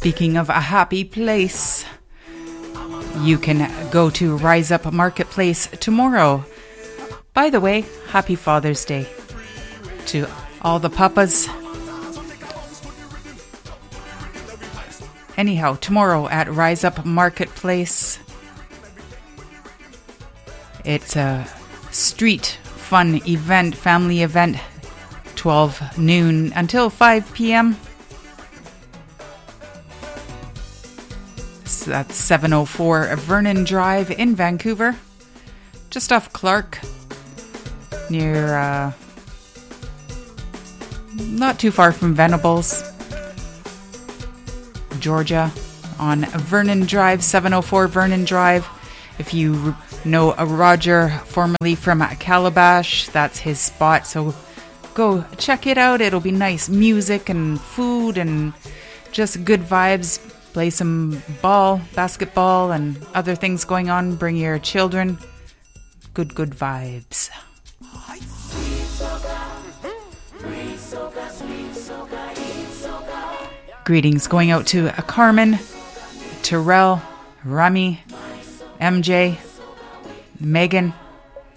Speaking of a happy place, you can go to Rise Up Marketplace tomorrow. By the way, happy Father's Day to all the papas. Anyhow, tomorrow at Rise Up Marketplace, it's a street fun event, family event, 12 noon until 5 p.m. So that's 704 Vernon Drive in Vancouver, just off Clark, near, not too far from Venables, Georgia, on Vernon Drive, 704 Vernon Drive. If you know a Roger, formerly from Calabash, that's his spot. So go check it out. It'll be nice music and food and just good vibes. Play some basketball and other things going on. Bring your children. Good vibes. Greetings going out to Carmen, Terrell, Rami, MJ, Megan,